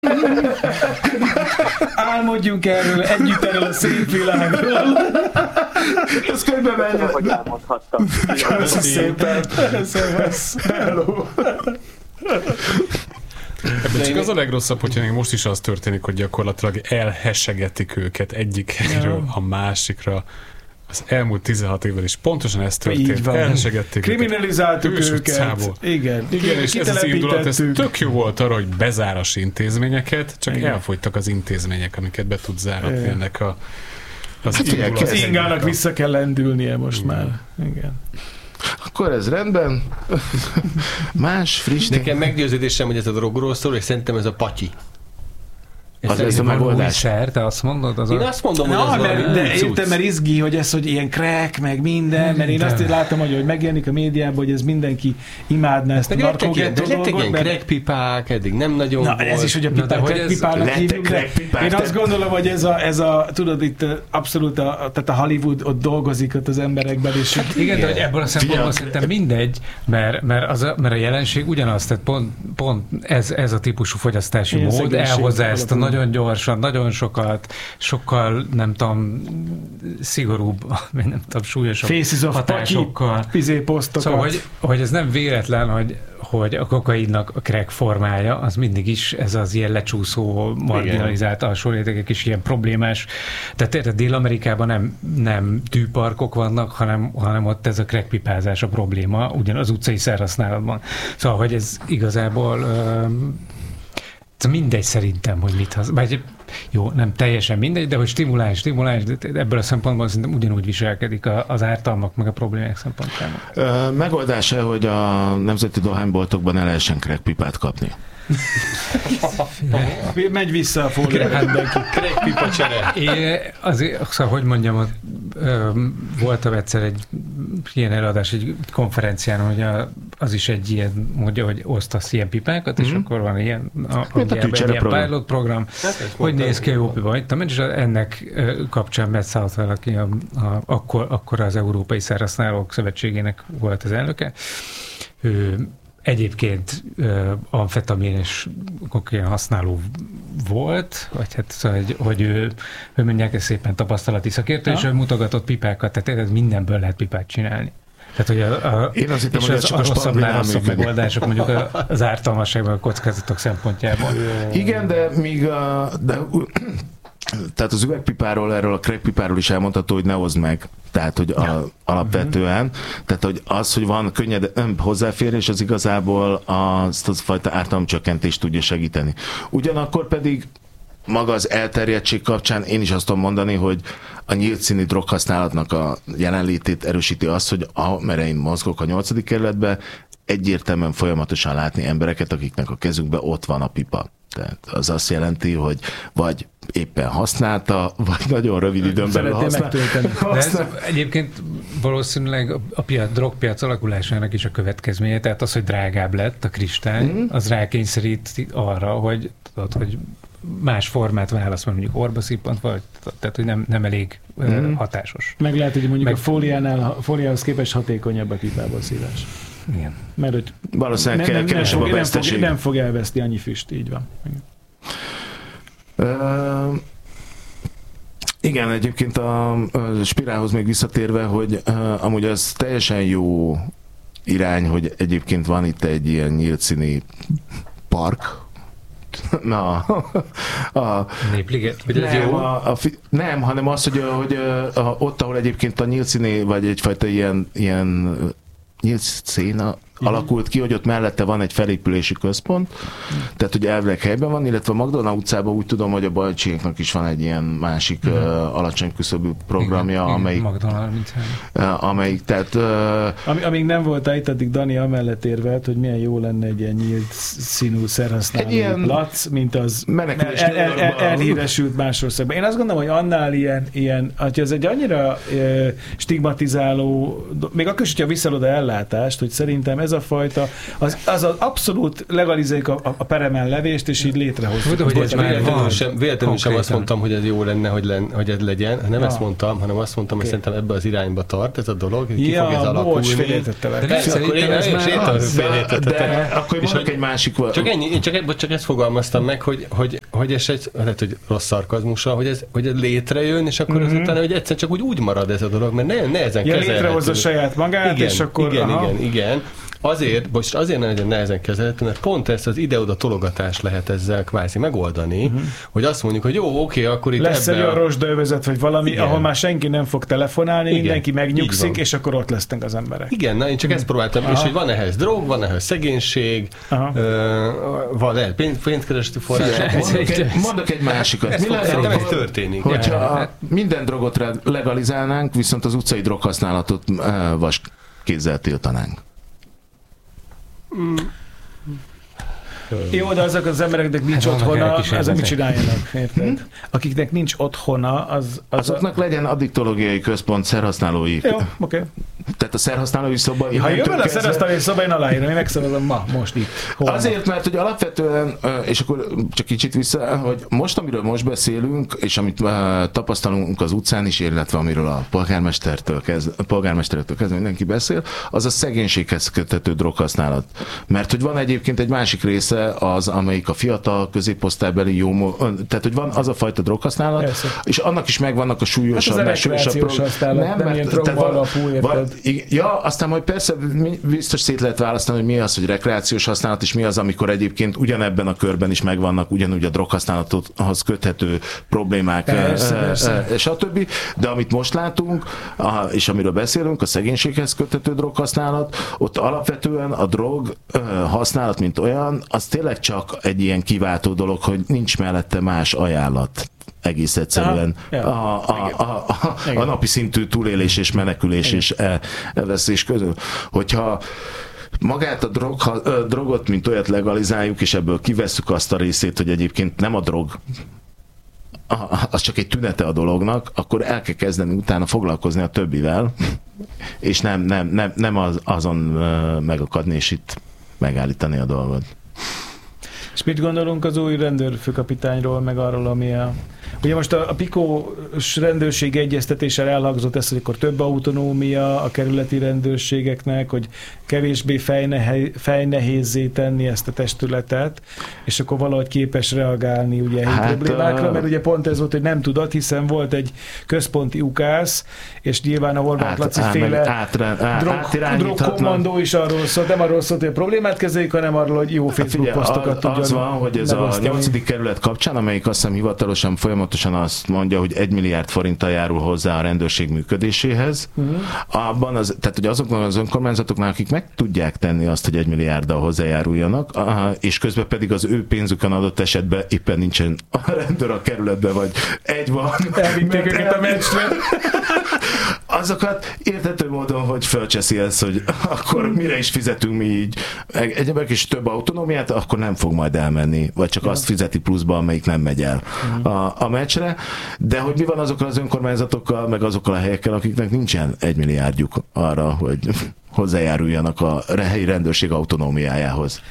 Álmodjunk együtt erről a szép világról. Ez könyvbe menjen. Hogy álmodhattam. Köszönöm szépen. Hello. Ebben csak az a legrosszabb, hogyha még most is az történik, hogy gyakorlatilag elhessegetik őket egyik helyről a másikra. Az elmúlt 16 évvel is pontosan ez történt. Elhessegették kriminalizáltuk őket. Igen, és ez az indulat, ez tök jó volt arra, hogy bezáras intézményeket, csak elfogytak az intézmények, amiket be tud záratni ennek az ingának vissza kell lendülnie most már. Igen. Akkor ez rendben. Más, friss. Nekem meggyőződésem, hogy ez a drogról szól, és szerintem ez a patyi. Ez a megoldás. Te azt mondod? Én azt mondom, hogy ez valami mert izgi, hogy ez, hogy ilyen crack, meg minden, mert én azt látom, hogy megjelenik a médiában, hogy ez mindenki imádná ezt a narkogettó dolgot. Lettek ilyen crackpipák, eddig nem nagyon volt. Ez is, hogy a pipák crackpipának hívjuk, de én azt gondolom, hogy ez a tudod, itt abszolút tehát a Hollywood ott dolgozik ott az emberekben, és igen, de hogy ebből a szempontból szerintem mindegy, mert a jelenség ugyanaz, tehát pont ez a típusú fogyasztási mód elhozza ezt a nagyon gyorsan, nagyon sokkal, nem tudom, szigorúbb, nem tudom, súlyosabb hatásokkal. Szóval, hogy ez nem véletlen, hogy a kokainnak a crack formája, az mindig is ez az ilyen lecsúszó, marginalizált alsórétegek is ilyen problémás. Tehát Dél-Amerikában nem tűparkok vannak, hanem ott ez a crackpipázás a probléma, ugyan az utcai szerhasználatban. Szóval, hogy ez igazából mindegy szerintem, hogy mit vagy jó, nem teljesen mindegy, de hogy stimulálás, de ebből a szempontból szerintem ugyanúgy viselkedik az ártalmak meg a problémák szempontjából. Megoldása, hogy a nemzeti dohányboltokban el lehessen crackpipát kapni. Megy vissza a fóliába. Crackpipa csere. Szóval, hogy mondjam, voltam egyszer egy ilyen előadás, egy konferencián, hogy az is egy ilyen, mondja, hogy osztasz ilyen pipákat, és akkor van ilyen pilot program, hogy néz ki a jó pipa. És ennek kapcsán Matt Southwell, aki akkor az Európai Szerhasználók Szövetségének volt az elnöke, ő egyébként amfetamin és kokain használó volt, vagy hát szóval, hogy ő mondják ezt szépen tapasztalati szakértő, és ő mutogatott pipákat, tehát mindenből lehet pipát csinálni. Tehát, hogy én azt hittem, hogy a rosszabb megoldások mondjuk az ártalmasságban, a kockázatok szempontjából. Igen, de még tehát az üvegpipáról, erről a crackpipáról is elmondható, hogy ne hozd meg. Tehát, hogy alapvetően, tehát, hogy az, hogy van könnyed hozzáférés, az igazából azt a fajta ártalomcsökkentést tudja segíteni. Ugyanakkor pedig maga az elterjedtség kapcsán én is azt tudom mondani, hogy a nyílt színi droghasználatnak a jelenlétét erősíti az, hogy amerre én mozgok a 8. kerületben, egyértelműen folyamatosan látni embereket, akiknek a kezükben ott van a pipa. Tehát az azt jelenti, hogy vagy éppen használta, vagy nagyon rövid időn belül használta. De ez egyébként valószínűleg a drogpiac alakulásának is a következménye, tehát az, hogy drágább lett a kristály, az rákényszerít arra, hogy más formát válasz, mert mondjuk orba szippant, vagy tehát, hogy nem elég hatásos. Meg lehet, hogy mondjuk a fóliához képest hatékonyabb a pipából szívás. Igen. Mert hogy valószínűleg kevesebb a veszteség. Nem fog elveszti annyi füst, így van. Igen, egyébként a spirálhoz még visszatérve, hogy amúgy az teljesen jó irány, hogy egyébként van itt egy ilyen nyílt színi park, Népliget? Vagy ez jó? Nem, hanem az, hogy ott, ahol egyébként a nyílt színi, vagy egyfajta ilyen nyílt széna alakult ki, hogy ott mellette van egy felépülési központ, tehát hogy elvileg helyben van, illetve a Magdolna utcában úgy tudom, hogy a Bajcsiéknak is van egy ilyen másik alacsony küszöbű programja, amelyik tehát... Amíg nem voltál itt, addig Dani amellett érvelt, hogy milyen jó lenne egy ilyen nyílt színű szerhasználó plac, mint az elhíresült más országban. Én azt gondolom, hogy annál ilyen hogy ez egy annyira stigmatizáló, még akkor is, hogyha visszalod a ellátást, hogy szerintem ez ez a fajta, az abszolút legalizáljuk a peremen levést, és így létrehozzuk. Véletlenül sem azt mondtam, hogy ez jó lenne, hogy ez legyen. Nem ezt mondtam, hanem azt mondtam, hogy szerintem ebbe az irányba tart ez a dolog, hogy ki fog ez alakulni. De akkor mondok egy másik... Csak ezt fogalmaztam meg, hogy ez egy, lehet, hogy rossz szarkazmusa, hogy ez létrejön, és akkor utána, hogy egyszer csak úgy marad ez a dolog, mert nehezen kezelhető. Létrehozza saját magát, igen, és akkor... Igen. Azért nem nehezen kezelhető, mert pont ezt az ide-oda tologatást lehet ezzel kvázi megoldani, hogy azt mondjuk, hogy jó, oké, akkor itt lesz egy olyan rozsdaövezet, vagy valami, ahol már senki nem fog telefonálni, mindenki megnyugszik, és akkor ott lesznek az emberek. Igen, na én csak ezt próbáltam, és hogy van ehhez drog, van ehhez szegénység, van pénzkereseti források. Mondok egy másikat. Mi lenne, ez történik? Hogyha minden drogot legalizálnánk, viszont az utcai droghasználatot vaskézzel tiltanánk. Jó, de azok az embereknek nincs otthona, ezek mit csináljanak, érted? Akiknek nincs otthona, azoknak legyen addiktológiai központ, szerhasználói. Jó, oké. Tehát a szerhasználói szoba... Ha jön a szerhasználói szoba, én aláírom, én megszavazom most itt. Holnap. Azért, mert hogy alapvetően, és akkor csak kicsit vissza, hogy amiről most beszélünk, és amit tapasztalunk az utcán is, illetve amiről a polgármestertől kezdve mindenki beszél, az a szegénységhez köthető droghasználat. Mert hogy van egyébként egy másik része, az, amelyik a fiatal középosztálybeli tehát hogy van az a fajta droghasználat, és annak is megvannak a súlyosabb, hát nem ilyen drogba alapú, érted? Ja, aztán majd persze biztos szét lehet választani, hogy mi az, hogy rekreációs használat, és mi az, amikor egyébként ugyanebben a körben is megvannak ugyanúgy a droghasználathoz köthető problémák, stb. De amit most látunk, és amiről beszélünk, a szegénységhez köthető droghasználat, ott alapvetően a drog használat, mint olyan, az tényleg csak egy ilyen kiváltó dolog, hogy nincs mellette más ajánlat. Egész egyszerűen a napi szintű túlélés és menekülés és elveszés közül. Hogyha magát a drogot, mint olyat legalizáljuk, és ebből kivesszük azt a részét, hogy egyébként nem a drog, az csak egy tünete a dolognak, akkor el kell kezdeni utána foglalkozni a többivel, és nem azon megakadni, és itt megállítani a dolgot. És mit gondolunk az új rendőrfőkapitányról, meg arról, ami ugye most a pikós rendőrség egyeztetéssel elhangzott ez, hogy akkor több autonómia a kerületi rendőrségeknek, hogy kevésbé fejnehézzé tenni ezt a testületet, és akkor valahogy képes reagálni ugye a problémákra, mert ugye pont ez volt, hogy nem tudott, hiszen volt egy központi ukász, és nyilván a Horváth Laci féle drogkommandó is arról szólt, nem arról szólt, hogy a problémát kezeljük, hanem arról, hogy jó Facebook posztokat tudjon. Az van, hogy ez a 8. kerület kapcsán, amelyik azt hiszem hivatalosan folyamatosan azt mondja, hogy 1 milliárd forinttal járul hozzá a rendőrség működéséhez. Abban tehát hogy azoknak az önkormányzatoknak, akik meg tudják tenni azt, hogy 1 milliárddal hozzájáruljanak, és közben pedig az ő pénzükön adott esetben éppen nincsen a rendőr a kerületben, vagy egy van. Elvitték őket a meccsre. Azokat érthető módon, hogy fölcseszi ez, hogy akkor mire is fizetünk mi így egyébként is több autonómiát, akkor nem fog majd elmenni, vagy csak azt fizeti pluszba, amelyik nem megy el a meccsre. De hogy mi van azokkal az önkormányzatokkal, meg azokkal a helyekkel, akiknek nincsen 1 milliárdjuk arra, hogy hozzájáruljanak a helyi rendőrség autonómiájához.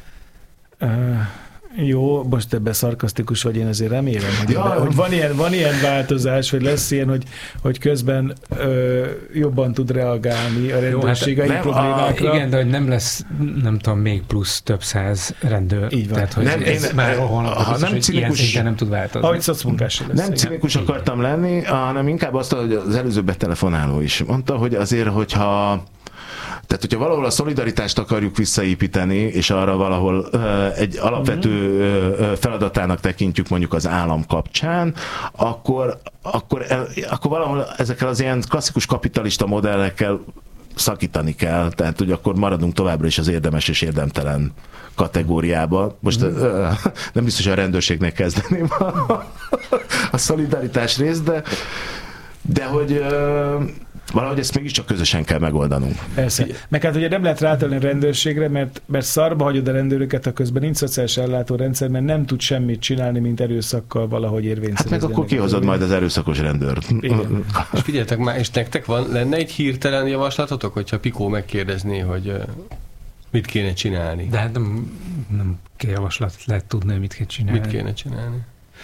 Jó, most ebben szarkasztikus vagy, én azért remélem, hogy van ilyen változás, vagy lesz ilyen, hogy közben jobban tud reagálni a rendőrségai problémákra. Igen, de hogy nem lesz, nem tudom, még plusz több száz rendőr. Így van. Tehát, hogy nem cinikus, nem tud változni. Ahogy szocmunkás lesz. Nem cinikus akartam lenni, hanem inkább azt, hogy az előző betelefonáló is mondta, hogy azért, hogyha valahol a szolidaritást akarjuk visszaépíteni, és arra valahol egy alapvető feladatának tekintjük mondjuk az állam kapcsán, akkor valahol ezekkel az ilyen klasszikus kapitalista modellekkel szakítani kell, tehát hogy akkor maradunk továbbra is az érdemes és érdemtelen kategóriába. Most nem biztos, hogy a rendőrségnek kezdeném a szolidaritás részt, de hogy valahogy ezt mégiscsak közösen kell megoldanunk. Persze. Meg hát ugye nem lehet rátenni a rendőrségre, mert szarba hagyod a rendőröket, ha közben nincs szociális ellátórendszer, mert nem tud semmit csinálni, mint erőszakkal valahogy érvényszerezni. Hát meg akkor kihozod majd az erőszakos rendőrt. Igen. És figyeljetek már, és nektek lenne egy hirtelen javaslatotok, hogyha Pikó megkérdezné, hogy Mit kéne csinálni? De hát nem kell javaslat, lehet tudni, hogy mit kell csinálni. Mit kéne csinálni?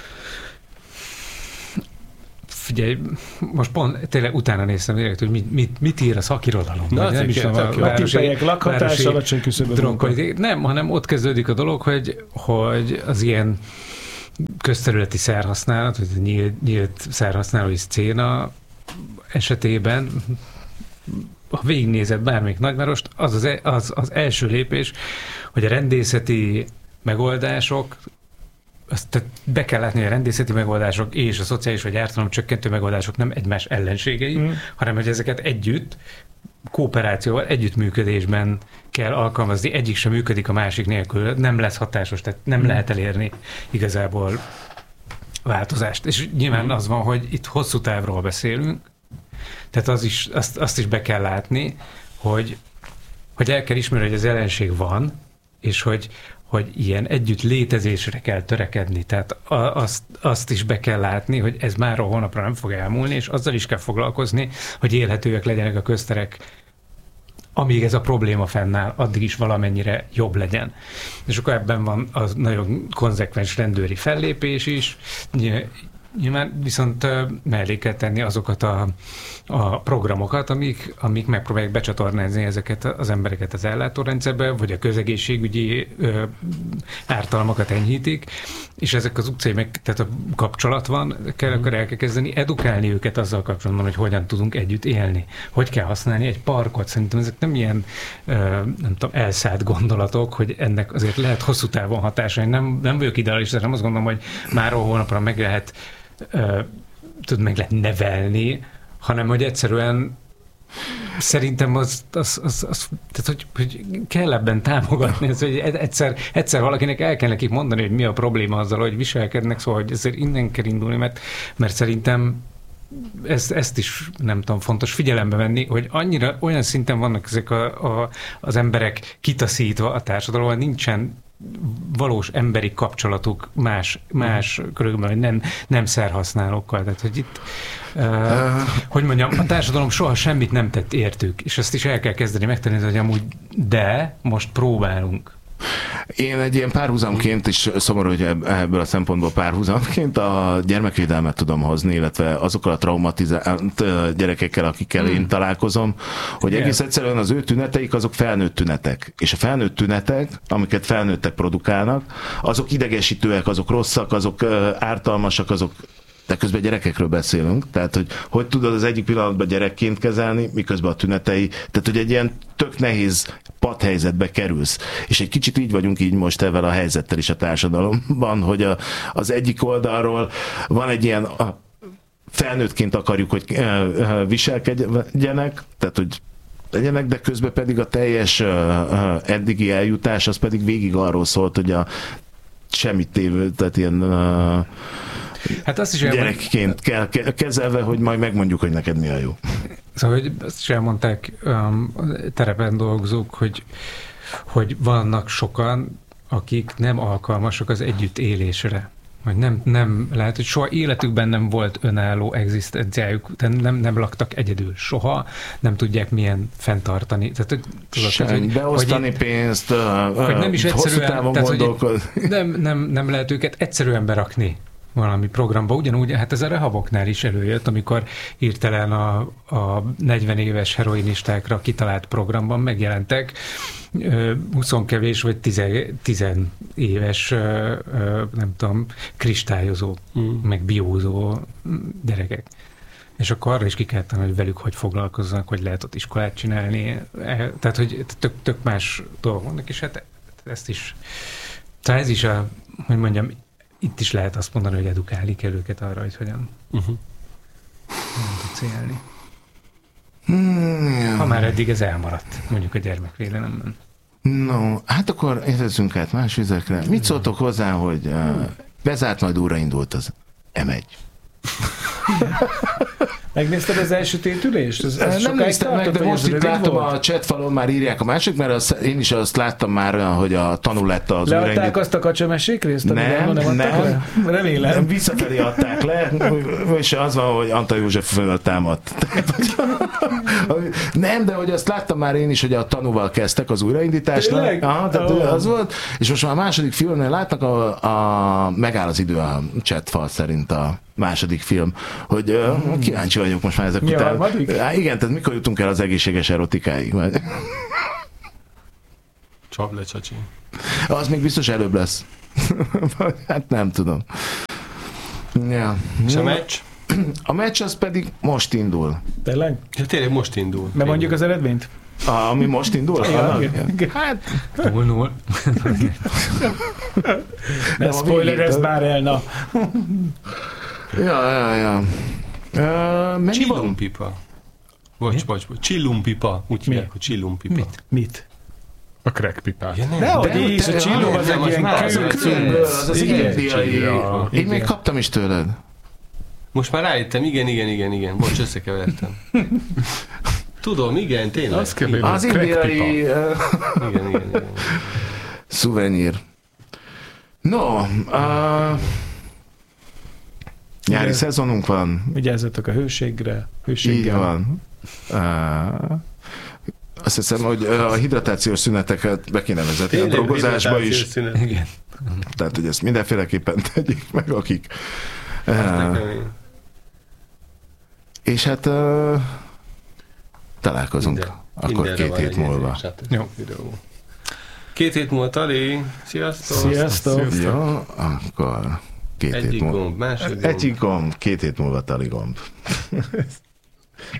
Figyelj, most pont tényleg utána néztem direkt, hogy mit ír a szakirodalom. Na, nem is a tipelyek lakhatás, alacsony küszöbön. Nem, hanem ott kezdődik a dolog, hogy az ilyen közterületi szerhasználat, vagy nyílt szerhasználói szcéna esetében, ha végignézed bármelyik nagyvárost, az első lépés, hogy a rendészeti megoldások, azt be kell látni, hogy a rendészeti megoldások és a szociális vagy ártalomcsökkentő megoldások nem egymás ellenségei, hanem hogy ezeket együtt, kooperációval, együttműködésben kell alkalmazni. Egyik sem működik a másik nélkül, nem lesz hatásos, tehát nem lehet elérni igazából változást. És nyilván az van, hogy itt hosszú távról beszélünk, tehát azt is be kell látni, hogy el kell ismerni, hogy az ellenség van, és hogy ilyen együtt létezésre kell törekedni. Tehát azt is be kell látni, hogy ez már a holnapra nem fog elmúlni, és azzal is kell foglalkozni, hogy élhetőek legyenek a közterek, amíg ez a probléma fennáll, addig is valamennyire jobb legyen. És akkor ebben van az nagyon konzekvens rendőri fellépés is, nyilván viszont mellé kell tenni azokat a programokat, amik megpróbálják becsatornázni ezeket az embereket az ellátórendszerbe, vagy a közegészségügyi ártalmakat enyhítik, és ezek az utcai tehát a kapcsolat van, akkor el kell kezdeni edukálni őket azzal kapcsolatban, hogy hogyan tudunk együtt élni, hogy kell használni egy parkot. Szerintem ezek nem ilyen nem tudom, elszállt gondolatok, hogy ennek azért lehet hosszú távon hatása. Én nem vagyok idealista, nem azt gondolom, hogy már holnapra meg lehet nevelni, hanem hogy egyszerűen szerintem tehát, hogy kell ebben támogatni, ez, hogy egyszer valakinek el kell nekik mondani, hogy mi a probléma azzal, hogy viselkednek, szóval hogy ezért innen kell indulni, mert szerintem ezt is nem tudom, fontos figyelembe venni, hogy olyan szinten vannak ezek az emberek kitaszítva a társadalomban, nincsen valós emberi kapcsolatuk más körülbelül, hogy nem szerhasználókkal. Tehát, hogy itt, hogy mondjam, a társadalom soha semmit nem tett értük, és ezt is el kell kezdeni megtenni, hogy amúgy most próbálunk. Én egy ilyen párhuzamként is szomorú, hogy ebből a szempontból párhuzamként a gyermekvédelmet tudom hozni, illetve azokkal a traumatizált gyerekekkel, akikkel én találkozom, hogy egész egyszerűen az ő tüneteik azok felnőtt tünetek. És a felnőtt tünetek, amiket felnőttek produkálnak, azok idegesítőek, azok rosszak, azok ártalmasak, azok de közben gyerekekről beszélünk, tehát hogy tudod az egyik pillanatban gyerekként kezelni, miközben a tünetei, tehát hogy egy ilyen tök nehéz padhelyzetbe kerülsz. És egy kicsit így vagyunk így most ezzel a helyzettel is a társadalomban, hogy az egyik oldalról van egy ilyen felnőttként akarjuk, hogy viselkedjenek, tehát hogy legyenek, de közben pedig a teljes eddigi eljutás, az pedig végig arról szólt, hogy a semmit tévő, tehát ilyen hát azt is gyerekként kell kezelve, hogy majd megmondjuk, hogy neked mi a jó. Szóval, hogy azt is elmondták terepen dolgozók, hogy vannak sokan, akik nem alkalmasak az együttélésre. Vagy nem lehet, hogy soha életükben nem volt önálló egzisztenciájuk, nem laktak egyedül soha, nem tudják milyen fenntartani. Tehát, hogy beosztani pénzt, hogy nem is hosszú távon gondolkodni. Nem lehet őket egyszerűen berakni valami programba. Ugyanúgy, hát ez a rehaboknál is előjött, amikor hirtelen a 40 éves heroinistákra kitalált programban megjelentek 20 kevés vagy 10 éves, nem tudom, kristályozó, meg biózó gyerekek. És akkor arra is ki kell tenni, hogy velük hogy foglalkozzanak, hogy lehet ott iskolát csinálni. Tehát, hogy tök más dolgok vannak, és hát ezt is, tehát ez is hogy mondjam, itt is lehet azt mondani, hogy edukálni kell őket arra, hogy hogyan tudsz élni. Ha már eddig ez elmaradt, mondjuk a gyermekvédelemben. No, hát akkor érezzünk át más vizekre. Mit szóltok hozzá, hogy bezárt, majd újraindult az M1? Megnézted az első tétülést? Ez nem néztem meg, de most itt látom a chatfalon már írják a másik, mert én is azt láttam már olyan, hogy a tanul lett az újraindítás. Leadták azt a kacsamesék részt? Nem. Remélem. Nem, visszafelé adták le, és az van, hogy Antal József föltámadt. Nem, de hogy azt láttam már én is, hogy a tanúval kezdtek az újraindításnak. Az volt, és most már a második filmnél látnak a megáll az idő a chatfal szerint a második film, hogy kíváncsi vagyok most már ezek után. Igen, tehát mikor jutunk el az egészséges erotikáig? Csap le, csacsi. Az még biztos előbb lesz. Hát nem tudom. Ja. És a meccs? A meccs az pedig most indul. Tényleg? Ja, tényleg most indul. De mondjuk az eredményt? Ami most indul? Hát 0-0. Ne spoilerezz már el, na. Ja. Csillumpipa. Bocs. Csillumpipa. Úgy hívják, hogy csillumpipa. Mit? A crackpipát. Dehogy is, a csillum az egy ilyen kőcümből, az indiai. Én még kaptam is tőled. Most már rájöttem, igen. Bocs, összekevertem. Tudom, igen, tényleg. Az indiai... Igen. Szuvenyír. No, nyári szezonunk van. Vigyázzatok a hőséggel. Így van. Azt hiszem, hogy a hidratációs szüneteket be kéne vezetni a drogozásba is. Igen. Tehát, hogy ezt mindenféleképpen tegyék meg, akik... És hát találkozunk akkor 2 hét múlva. Jó. 2 hét múlva, Tali. Sziasztok. Ja, akkor 2 hét múlva. Egyik gomb, másik gomb. Egyik gomb, 2 hét múlva Tali gomb.